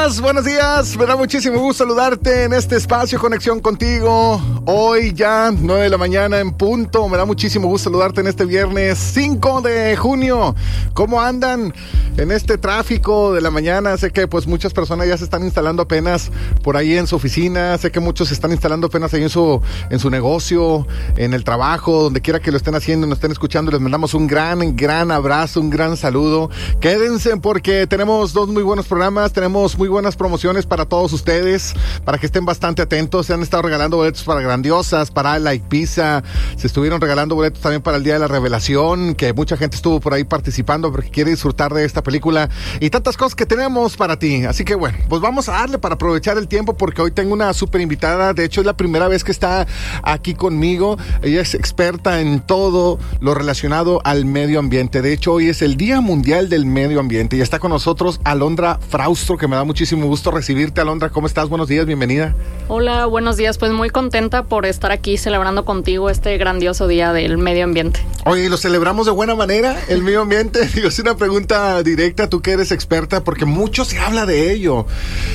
estás? Buenos días, me da muchísimo gusto saludarte en este espacio Conexión Contigo. Hoy ya 9 de la mañana en punto, me da muchísimo gusto saludarte en este viernes 5 de junio. ¿Cómo andan en este tráfico de la mañana? Sé que pues muchas personas ya se están instalando apenas por ahí en su oficina, sé que muchos se están instalando apenas ahí en su negocio, en el trabajo, donde quiera que lo estén haciendo, nos estén escuchando. Les mandamos un gran abrazo, un gran saludo. Quédense porque tenemos dos muy buenos programas, tenemos muy buenas promociones para todos ustedes, para que estén bastante atentos. Se han estado regalando boletos para Grandiosas, para Like Pizza, se estuvieron regalando boletos también para el Día de la Revelación, que mucha gente estuvo por ahí participando porque quiere disfrutar de esta película y tantas cosas que tenemos para ti. Así que bueno, pues vamos a darle para aprovechar el tiempo, porque hoy tengo una súper invitada. De hecho es la primera vez que está aquí conmigo. Ella es experta en todo lo relacionado al medio ambiente. De hecho hoy es el Día Mundial del Medio Ambiente y está con nosotros Alondra Fraustro, que me da muchísimo gusto recibirte. Alondra, ¿cómo estás? Buenos días, bienvenida. Hola, buenos días. Pues muy contenta por estar aquí celebrando contigo este grandioso Día del Medio Ambiente. Oye, ¿lo celebramos de buena manera, el medio ambiente? Digo, es una pregunta directa, tú que eres experta, porque mucho se habla de ello.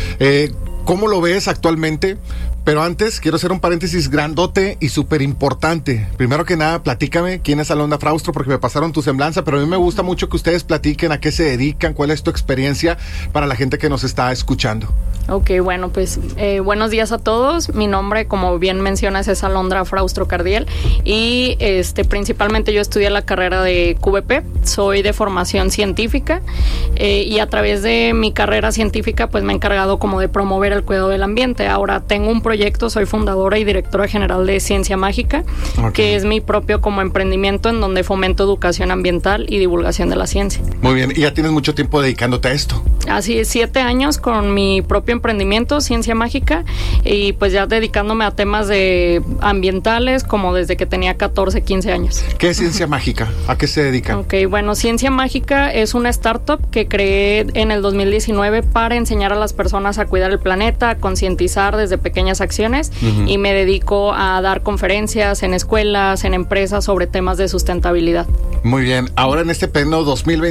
¿Cómo lo ves actualmente? Pero antes, quiero hacer un paréntesis grandote y súper importante. Primero que nada, platícame quién es Alondra Fraustro, porque me pasaron tu semblanza, pero a mí me gusta mucho que ustedes platiquen a qué se dedican, cuál es tu experiencia para la gente que nos está escuchando. Ok, bueno, pues buenos días a todos. Mi nombre, como bien mencionas, es Alondra Fraustro Cardiel y principalmente yo estudié la carrera de QVP, soy de formación científica y a través de mi carrera científica pues me he encargado como de promover el cuidado del ambiente. Ahora tengo un proyecto, soy fundadora y directora general de Ciencia Mágica, que es mi propio como emprendimiento en donde fomento educación ambiental y divulgación de la ciencia. Muy bien, y ya tienes mucho tiempo dedicándote a esto. Así es, 7 años con mi propio emprendimiento, Ciencia Mágica, y pues ya dedicándome a temas de ambientales como desde que tenía 14, 15 años. ¿Qué es Ciencia Mágica? ¿A qué se dedica? Ok, bueno, Ciencia Mágica es una startup que creé en el 2019 para enseñar a las personas a cuidar el planeta, a concientizar desde pequeñas acciones, y me dedico a dar conferencias en escuelas, en empresas sobre temas de sustentabilidad. Muy bien, ahora en este pleno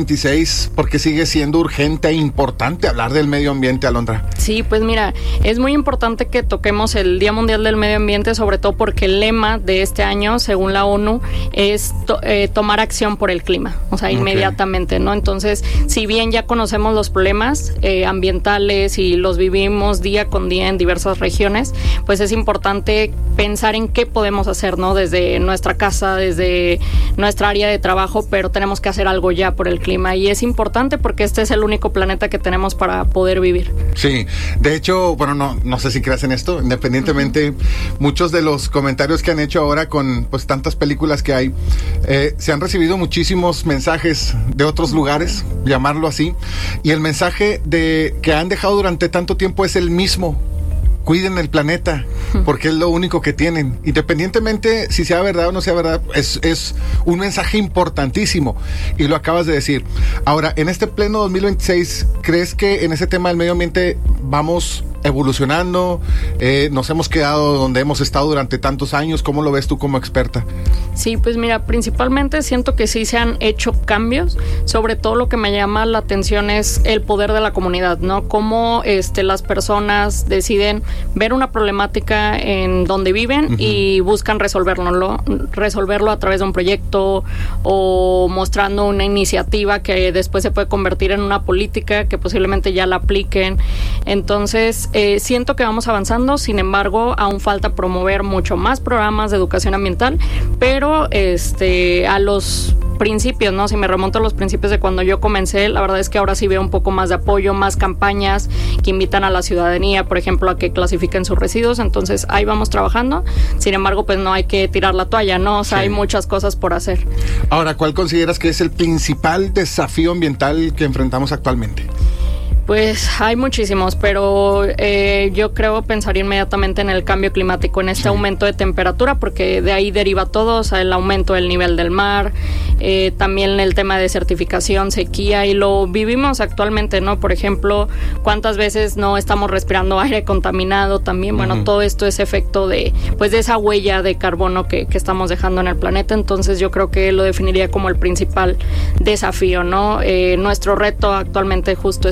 2026, ¿por qué sigue siendo urgente e importante hablar del medio ambiente, Alondra? Sí, pues mira, es muy importante que toquemos el Día Mundial del Medio Ambiente, sobre todo porque el lema de este año, según la ONU, es tomar acción por el clima, o sea, inmediatamente, ¿no? Entonces, si bien ya conocemos los problemas ambientales y los vivimos día con día en diversas regiones, pues es importante pensar en qué podemos hacer, ¿no? Desde nuestra casa, desde nuestra área de trabajo, pero tenemos que hacer algo ya por el clima y es importante porque este es el único planeta que tenemos para poder vivir. Sí, de hecho, bueno, no sé si creas en esto, independientemente, muchos de los comentarios que han hecho ahora con pues tantas películas que hay, se han recibido muchísimos mensajes de otros lugares, llamarlo así, y el mensaje que han dejado durante tanto tiempo es el mismo: cuiden el planeta, porque es lo único que tienen. Independientemente si sea verdad o no sea verdad, es un mensaje importantísimo y lo acabas de decir. Ahora, en este pleno 2026, ¿crees que en ese tema del medio ambiente vamos evolucionando? ¿Nos hemos quedado donde hemos estado durante tantos años? ¿Cómo lo ves tú como experta? Sí, pues mira, principalmente siento que sí se han hecho cambios. Sobre todo lo que me llama la atención es el poder de la comunidad, ¿no? Cómo las personas deciden ver una problemática en donde viven y buscan resolverlo a través de un proyecto o mostrando una iniciativa que después se puede convertir en una política que posiblemente ya la apliquen. Entonces, siento que vamos avanzando, sin embargo, aún falta promover mucho más programas de educación ambiental, pero a los principios, ¿no? Si me remonto a los principios de cuando yo comencé, la verdad es que ahora sí veo un poco más de apoyo, más campañas que invitan a la ciudadanía, por ejemplo, a que clasifiquen sus residuos. Entonces ahí vamos trabajando. Sin embargo, pues no hay que tirar la toalla, ¿no? O sea, sí, hay muchas cosas por hacer. Ahora, ¿cuál consideras que es el principal desafío ambiental que enfrentamos actualmente? Pues hay muchísimos, pero yo creo pensar inmediatamente en el cambio climático, en este aumento de temperatura, porque de ahí deriva todo, o sea, el aumento del nivel del mar, también el tema de desertificación, sequía, y lo vivimos actualmente, ¿no? Por ejemplo, ¿cuántas veces no estamos respirando aire contaminado también? Bueno, todo esto es efecto de esa huella de carbono que estamos dejando en el planeta. Entonces yo creo que lo definiría como el principal desafío, ¿no? Nuestro reto actualmente justo es combatir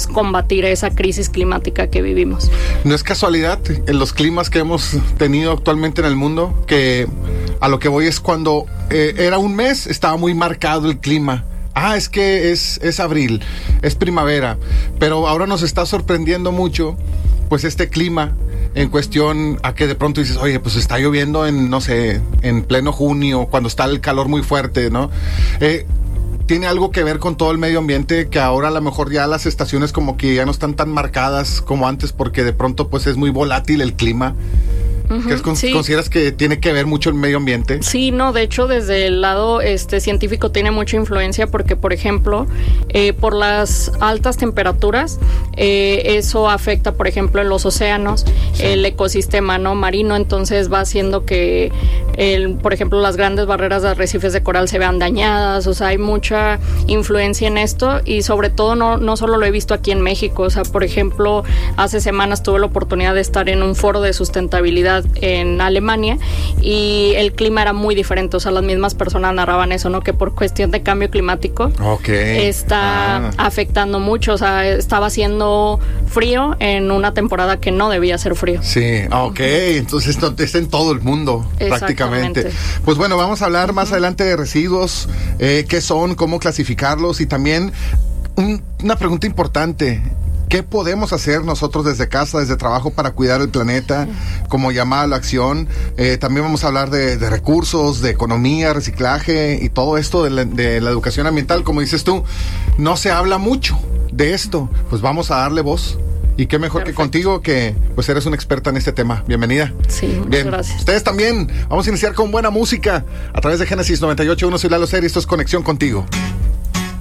combatir esa crisis climática que vivimos. No es casualidad en los climas que hemos tenido actualmente en el mundo, que a lo que voy es cuando era un mes, estaba muy marcado el clima. Es que es abril, es primavera, pero ahora nos está sorprendiendo mucho, pues este clima en cuestión a que de pronto dices, oye, pues está lloviendo en, no sé, en pleno junio, cuando está el calor muy fuerte, ¿no? Tiene algo que ver con todo el medio ambiente, que ahora a lo mejor ya las estaciones como que ya no están tan marcadas como antes, porque de pronto pues es muy volátil el clima. Sí. ¿Consideras que tiene que ver mucho el medio ambiente? Sí, no, de hecho desde el lado científico tiene mucha influencia porque, por ejemplo, por las altas temperaturas, eso afecta, por ejemplo, en los océanos, el ecosistema, ¿no?, marino, entonces va haciendo que, por ejemplo, las grandes barreras de arrecifes de coral se vean dañadas, o sea, hay mucha influencia en esto y sobre todo no solo lo he visto aquí en México, o sea, por ejemplo, hace semanas tuve la oportunidad de estar en un foro de sustentabilidad en Alemania y el clima era muy diferente, o sea, las mismas personas narraban eso, ¿no?, que por cuestión de cambio climático está afectando mucho, o sea, estaba haciendo frío en una temporada que no debía ser frío. Sí, entonces esto es en todo el mundo prácticamente. Pues bueno, vamos a hablar más adelante de residuos, qué son, cómo clasificarlos y también una pregunta importante. ¿Qué podemos hacer nosotros desde casa, desde trabajo, para cuidar el planeta, como llamada a la acción? También vamos a hablar de recursos, de economía, reciclaje y todo esto de la educación ambiental. Como dices tú, no se habla mucho de esto. Pues vamos a darle voz. Y qué mejor que contigo, que pues eres una experta en este tema. Bienvenida. Sí, muchas gracias. Ustedes también. Vamos a iniciar con buena música a través de Génesis 98.1. Soy Lalo Seri, esto es Conexión Contigo.